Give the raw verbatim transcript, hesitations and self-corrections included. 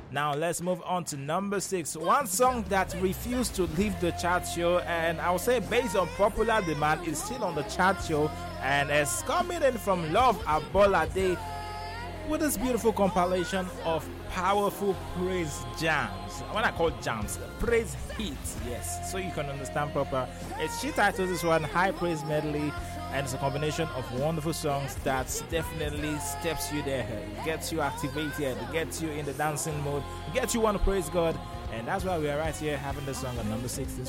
Now let's move on to number six. One song that refused to leave the chart show, and I would say based on popular demand, is still on the chart show, and it's coming in from Love Abolade with this beautiful compilation of powerful praise jams. When I call jams, praise hits, yes, so you can understand proper. It's she titles this one High Praise Medley, and it's a combination of wonderful songs that definitely steps you there, gets you activated, gets you in the dancing mode, gets you want to praise God, and that's why we are right here having the song on number six this